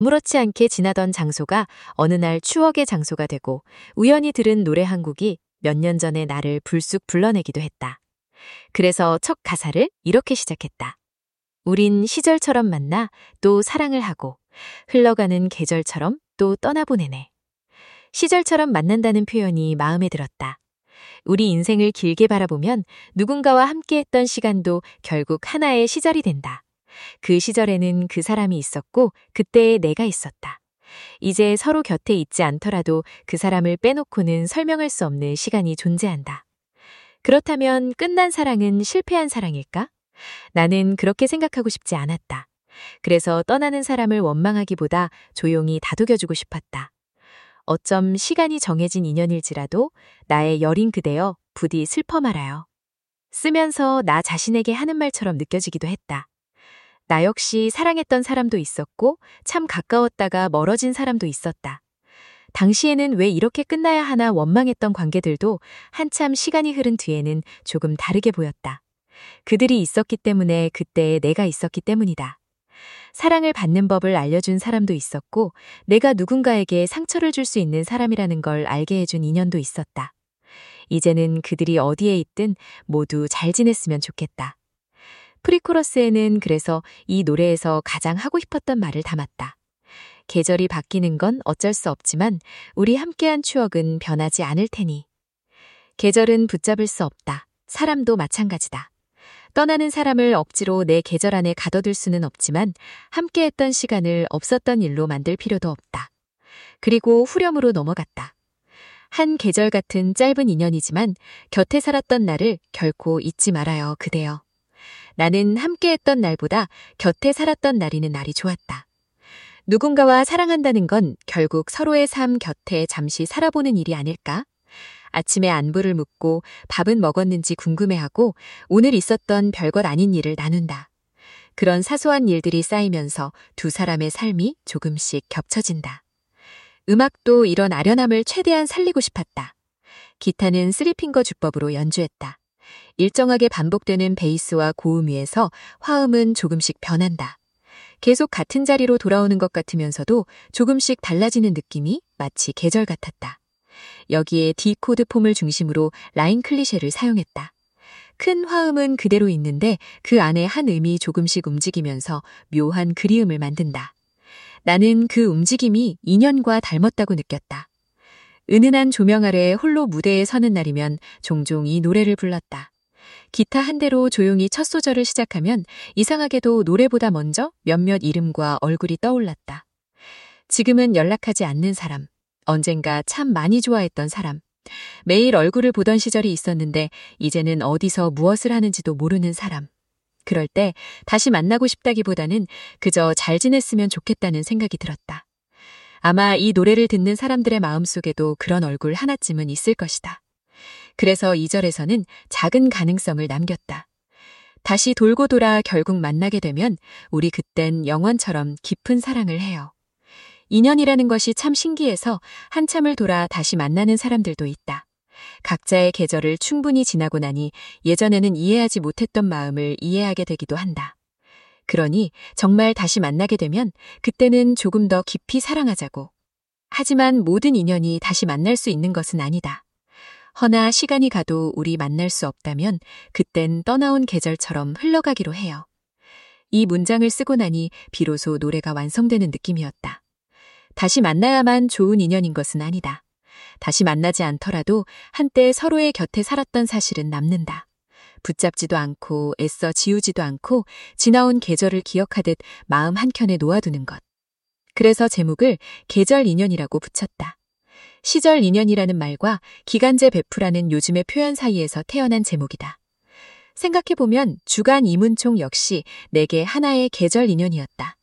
아무렇지 않게 지나던 장소가 어느 날 추억의 장소가 되고 우연히 들은 노래 한 곡이 몇 년 전에 나를 불쑥 불러내기도 했다. 그래서 첫 가사를 이렇게 시작했다. 우린 시절처럼 만나 또 사랑을 하고 흘러가는 계절처럼 또 떠나보내네. 시절처럼 만난다는 표현이 마음에 들었다. 우리 인생을 길게 바라보면 누군가와 함께했던 시간도 결국 하나의 시절이 된다. 그 시절에는 그 사람이 있었고 그때의 내가 있었다. 이제 서로 곁에 있지 않더라도 그 사람을 빼놓고는 설명할 수 없는 시간이 존재한다. 그렇다면 끝난 사랑은 실패한 사랑일까? 나는 그렇게 생각하고 싶지 않았다. 그래서 떠나는 사람을 원망하기보다 조용히 다독여주고 싶었다. 어쩜 시간이 정해진 인연일지라도 나의 여린 그대여 부디 슬퍼 말아요. 쓰면서 나 자신에게 하는 말처럼 느껴지기도 했다. 나 역시 사랑했던 사람도 있었고 참 가까웠다가 멀어진 사람도 있었다. 당시에는 왜 이렇게 끝나야 하나 원망했던 관계들도 한참 시간이 흐른 뒤에는 조금 다르게 보였다. 그들이 있었기 때문에 그때의 내가 있었기 때문이다. 사랑을 받는 법을 알려준 사람도 있었고 내가 누군가에게 상처를 줄 수 있는 사람이라는 걸 알게 해준 인연도 있었다. 이제는 그들이 어디에 있든 모두 잘 지냈으면 좋겠다. 프리코러스에는 그래서 이 노래에서 가장 하고 싶었던 말을 담았다. 계절이 바뀌는 건 어쩔 수 없지만 우리 함께한 추억은 변하지 않을 테니. 계절은 붙잡을 수 없다. 사람도 마찬가지다. 떠나는 사람을 억지로 내 계절 안에 가둬둘 수는 없지만 함께했던 시간을 없었던 일로 만들 필요도 없다. 그리고 후렴으로 넘어갔다. 한 계절 같은 짧은 인연이지만 곁에 살았던 나를 결코 잊지 말아요, 그대여. 나는 함께했던 날보다 곁에 살았던 날이는 날이 좋았다. 누군가와 사랑한다는 건 결국 서로의 삶 곁에 잠시 살아보는 일이 아닐까? 아침에 안부를 묻고 밥은 먹었는지 궁금해하고 오늘 있었던 별것 아닌 일을 나눈다. 그런 사소한 일들이 쌓이면서 두 사람의 삶이 조금씩 겹쳐진다. 음악도 이런 아련함을 최대한 살리고 싶었다. 기타는 쓰리핑거 주법으로 연주했다. 일정하게 반복되는 베이스와 고음 위에서 화음은 조금씩 변한다. 계속 같은 자리로 돌아오는 것 같으면서도 조금씩 달라지는 느낌이 마치 계절 같았다. 여기에 D 코드 폼을 중심으로 라인 클리셰를 사용했다. 큰 화음은 그대로 있는데 그 안에 한 음이 조금씩 움직이면서 묘한 그리움을 만든다. 나는 그 움직임이 인연과 닮았다고 느꼈다. 은은한 조명 아래 홀로 무대에 서는 날이면 종종 이 노래를 불렀다. 기타 한 대로 조용히 첫 소절을 시작하면 이상하게도 노래보다 먼저 몇몇 이름과 얼굴이 떠올랐다. 지금은 연락하지 않는 사람, 언젠가 참 많이 좋아했던 사람, 매일 얼굴을 보던 시절이 있었는데 이제는 어디서 무엇을 하는지도 모르는 사람. 그럴 때 다시 만나고 싶다기보다는 그저 잘 지냈으면 좋겠다는 생각이 들었다. 아마 이 노래를 듣는 사람들의 마음속에도 그런 얼굴 하나쯤은 있을 것이다. 그래서 2절에서는 작은 가능성을 남겼다. 다시 돌고 돌아 결국 만나게 되면 우리 그땐 영원처럼 깊은 사랑을 해요. 인연이라는 것이 참 신기해서 한참을 돌아 다시 만나는 사람들도 있다. 각자의 계절을 충분히 지나고 나니 예전에는 이해하지 못했던 마음을 이해하게 되기도 한다. 그러니 정말 다시 만나게 되면 그때는 조금 더 깊이 사랑하자고. 하지만 모든 인연이 다시 만날 수 있는 것은 아니다. 허나 시간이 가도 우리 만날 수 없다면 그땐 떠나온 계절처럼 흘러가기로 해요. 이 문장을 쓰고 나니 비로소 노래가 완성되는 느낌이었다. 다시 만나야만 좋은 인연인 것은 아니다. 다시 만나지 않더라도 한때 서로의 곁에 살았던 사실은 남는다. 붙잡지도 않고 애써 지우지도 않고 지나온 계절을 기억하듯 마음 한켠에 놓아두는 것. 그래서 제목을 계절 인연이라고 붙였다. 시절 인연이라는 말과 기간제 배프라는 요즘의 표현 사이에서 태어난 제목이다. 생각해보면 주간 이문총 역시 내게 하나의 계절 인연이었다.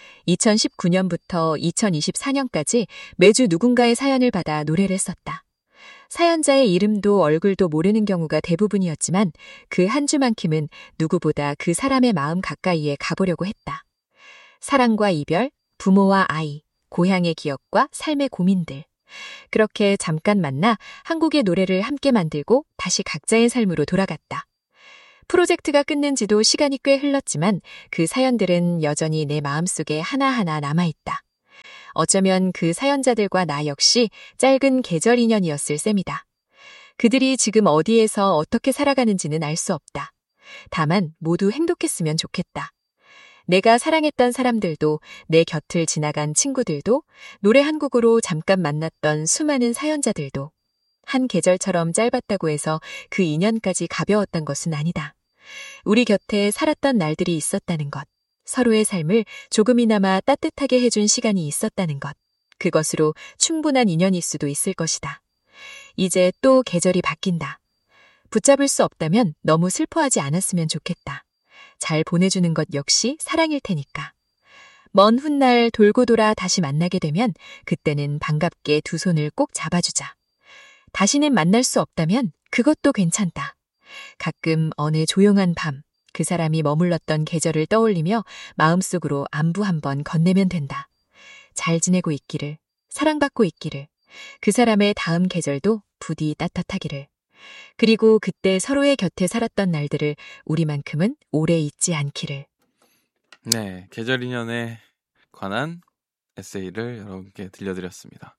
2019년부터 2024년까지 매주 누군가의 사연을 받아 노래를 썼다. 사연자의 이름도 얼굴도 모르는 경우가 대부분이었지만 그 한 주만큼은 누구보다 그 사람의 마음 가까이에 가보려고 했다. 사랑과 이별, 부모와 아이, 고향의 기억과 삶의 고민들. 그렇게 잠깐 만나 한국의 노래를 함께 만들고 다시 각자의 삶으로 돌아갔다. 프로젝트가 끝낸 지도 시간이 꽤 흘렀지만 그 사연들은 여전히 내 마음속에 하나하나 남아있다. 어쩌면 그 사연자들과 나 역시 짧은 계절 인연이었을 셈이다. 그들이 지금 어디에서 어떻게 살아가는지는 알 수 없다. 다만 모두 행복했으면 좋겠다. 내가 사랑했던 사람들도, 내 곁을 지나간 친구들도, 노래 한 곡으로 잠깐 만났던 수많은 사연자들도 한 계절처럼 짧았다고 해서 그 인연까지 가벼웠던 것은 아니다. 우리 곁에 살았던 날들이 있었다는 것, 서로의 삶을 조금이나마 따뜻하게 해준 시간이 있었다는 것, 그것으로 충분한 인연일 수도 있을 것이다. 이제 또 계절이 바뀐다. 붙잡을 수 없다면 너무 슬퍼하지 않았으면 좋겠다. 잘 보내주는 것 역시 사랑일 테니까. 먼 훗날 돌고 돌아 다시 만나게 되면 그때는 반갑게 두 손을 꼭 잡아주자. 다시는 만날 수 없다면 그것도 괜찮다. 가끔 어느 조용한 밤, 그 사람이 머물렀던 계절을 떠올리며 마음속으로 안부 한번 건네면 된다. 잘 지내고 있기를, 사랑받고 있기를, 그 사람의 다음 계절도 부디 따뜻하기를. 그리고 그때 서로의 곁에 살았던 날들을 우리만큼은 오래 잊지 않기를. 네, 계절 인연에 관한 에세이를 여러분께 들려드렸습니다.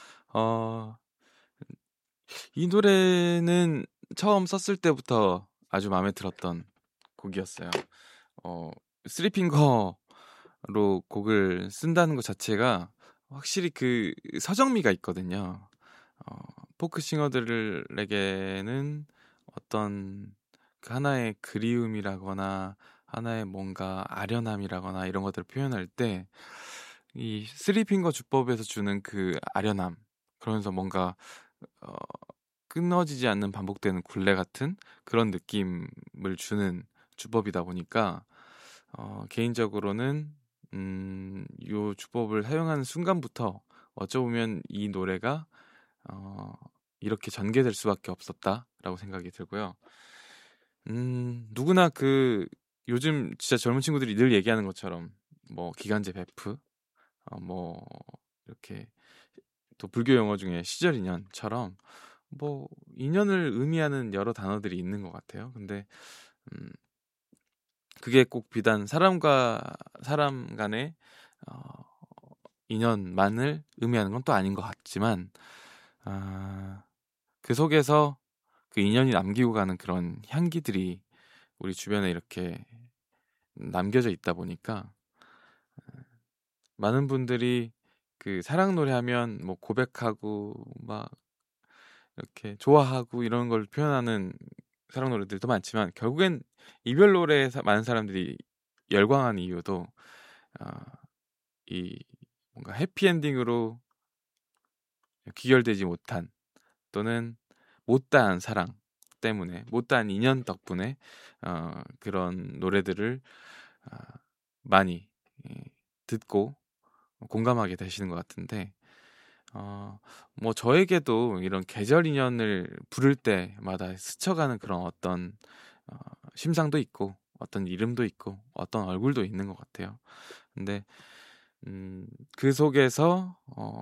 이 노래는 처음 썼을 때부터 아주 마음에 들었던 곡이었어요. 쓰리핑거로 곡을 쓴다는 것 자체가 확실히 그 서정미가 있거든요. 포크 싱어들에게는 어떤 그 하나의 그리움이라거나 하나의 뭔가 아련함이라거나 이런 것들을 표현할 때 이 쓰리핑거 주법에서 주는 그 아련함, 그러면서 뭔가 어, 끊어지지 않는 반복되는 굴레 같은 그런 느낌을 주는 주법이다 보니까 개인적으로는 요 주법을 사용하는 순간부터 어쩌보면 이 노래가 이렇게 전개될 수밖에 없었다라고 생각이 들고요. 누구나 그 요즘 진짜 젊은 친구들이 늘 얘기하는 것처럼 뭐 기간제 베프, 뭐 이렇게 또 불교 용어 중에 시절 인연처럼 뭐 인연을 의미하는 여러 단어들이 있는 것 같아요. 근데 그게 꼭 비단 사람과 사람 간의 어, 인연만을 의미하는 건 또 아닌 것 같지만 그 속에서 그 인연이 남기고 가는 그런 향기들이 우리 주변에 이렇게 남겨져 있다 보니까 많은 분들이 그 사랑 노래하면 뭐 고백하고 막 이렇게 좋아하고 이런 걸 표현하는 사랑 노래들도 많지만 결국엔 이별 노래에 많은 사람들이 열광하는 이유도 어, 이 뭔가 해피엔딩으로 귀결되지 못한 또는 못다한 사랑 때문에 못다한 인연 덕분에 그런 노래들을 어, 많이 듣고 공감하게 되시는 것 같은데 뭐 저에게도 이런 계절 인연을 부를 때마다 스쳐가는 그런 어떤 심상도 있고 어떤 이름도 있고 어떤 얼굴도 있는 것 같아요. 근데 그 속에서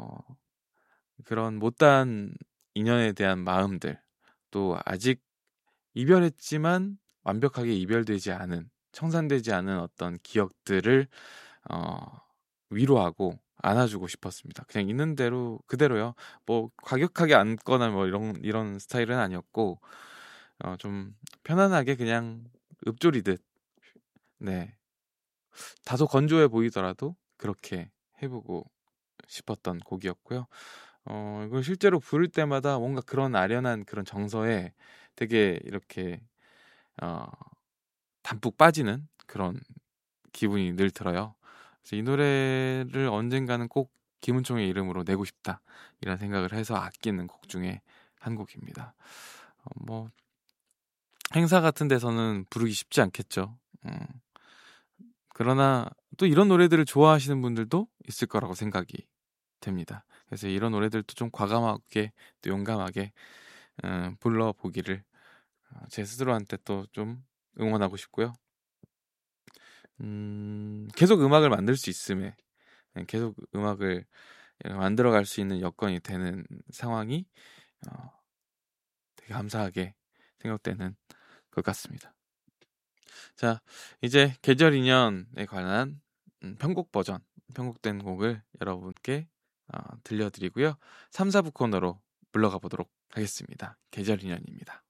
그런 못다한 인연에 대한 마음들, 또 아직 이별했지만 완벽하게 이별되지 않은, 청산되지 않은 어떤 기억들을 어, 위로하고 안아주고 싶었습니다. 그냥 있는 대로 그대로요. 뭐 과격하게 안거나 뭐 이런 스타일은 아니었고 좀 편안하게 그냥 읊조리듯, 네, 다소 건조해 보이더라도 그렇게 해보고 싶었던 곡이었고요. 이걸 실제로 부를 때마다 뭔가 그런 아련한 그런 정서에 되게 이렇게 어, 담뿍 빠지는 그런 기분이 늘 들어요. 그래서 이 노래를 언젠가는 꼭 김은총의 이름으로 내고 싶다 이런 생각을 해서 아끼는 곡 중에 한 곡입니다. 뭐 행사 같은 데서는 부르기 쉽지 않겠죠. 그러나 또 이런 노래들을 좋아하시는 분들도 있을 거라고 생각이 됩니다. 그래서 이런 노래들도 좀 과감하게 또 용감하게 불러보기를 제 스스로한테 또 좀 응원하고 싶고요. 계속 음악을 만들 수 있음에 계속 음악을 만들어갈 수 있는 여건이 되는 상황이 되게 감사하게 생각되는 것 같습니다. 자, 이제 계절 인연에 관한 편곡 버전 편곡된 곡을 여러분께 들려드리고요. 3, 4부 코너로 물러가 보도록 하겠습니다. 계절 인연입니다.